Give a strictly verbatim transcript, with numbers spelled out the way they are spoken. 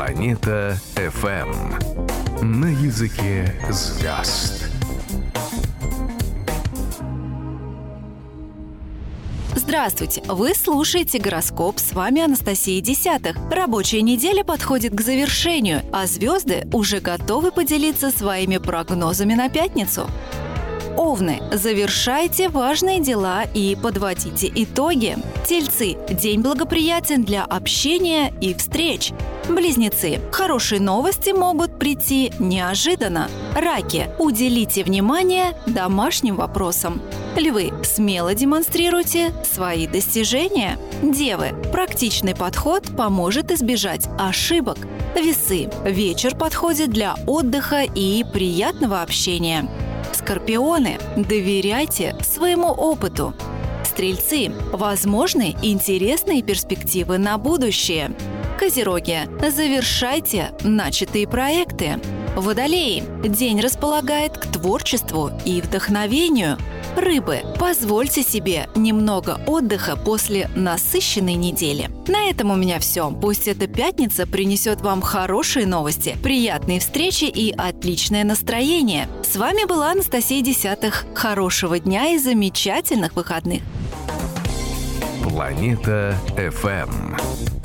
Планета эф эм. На языке звезд. Здравствуйте! Вы слушаете гороскоп. С вами Анастасия Десятых. Рабочая неделя подходит к завершению, а звезды уже готовы поделиться своими прогнозами на пятницу. Овны, завершайте важные дела и подводите итоги. Тельцы, день благоприятен для общения и встреч. Близнецы, хорошие новости могут прийти неожиданно. Раки, уделите внимание домашним вопросам. Львы, смело демонстрируйте свои достижения. Девы, практичный подход поможет избежать ошибок. Весы, вечер подходит для отдыха и приятного общения. Скорпионы, доверяйте своему опыту. Стрельцы, возможны интересные перспективы на будущее. Козероги, завершайте начатые проекты. Водолеи, день располагает к творчеству и вдохновению. Рыбы, позвольте себе немного отдыха после насыщенной недели. На этом у меня все. Пусть эта пятница принесет вам хорошие новости, приятные встречи и отличное настроение. С вами была Анастасия Десятых. Хорошего дня и замечательных выходных. Планета эф эм.